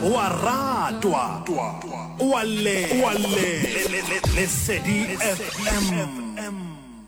wa ratwa wa le Lesedi FM.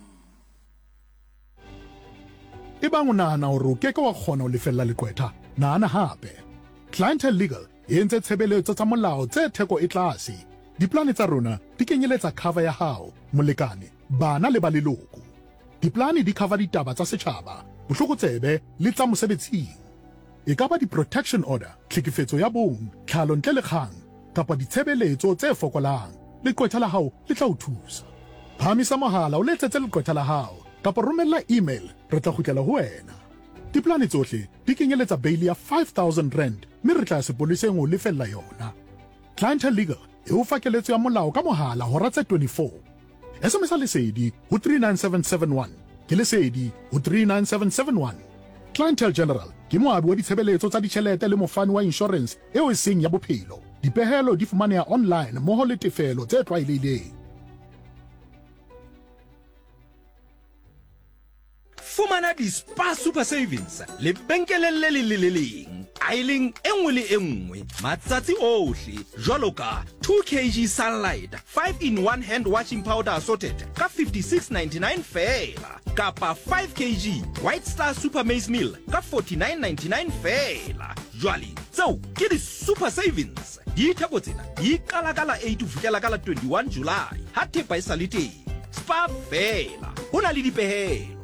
Ebang o nahana hore o keke wa kgona ho lefella leqwetha, nahana hape. Clientele Legal e entse tshebeletso tsa molao tse theko e tlase. Diplane tsa rona di kenyeletsa cover ya hao, molekane, bana le ba leloko. Diplane di cover ditaba tsa setjhaba, bohlokotsebe le tsa mosebetsing. E ka ba di-protection order, tlhekefetso ya bong, tlhalo ntle le kgang, kapa ditshebeletso tse fokolang. Leqwetha la hao le tla o thusa. Phamisa mohala o letsetse leqwetha la hao, kapa romella email, re tla kgutlela ho wena. Diplane tsohle di kenyeletsa bail ya 5,000 rand, mme re tla sepoleseng ho lefella yona. Clientele Legal e o fa keletso ya molao ka mohala hora tse 24. SMS lesedi ho 39771, ke lesedi ho 39771. Clientele General ke moabi wa ditshebeletso tsa ditjhelete le mofani wa insurance eo e seng ya bophelo. Dipehelo di fumaneha online mmoho le tefelo tse tlwaelehileng. Fumana di Spa Super Savings le benkeleng le leng aileng enngwe le enngwe matsatsi ohle jwalo ka 2 kg Sunlight 5-in-1 hand washing powder assorted ka 56.99 fela, kapa 5 kg White Star Super Maize Meal ka 49.99 fela. Jwale tseo ke di Super Savings, di theko tsena di qala ka la 8 ho fihlela ka la 21 July ha thepa e sa le teng. Spa fela, ho na le dipehelo.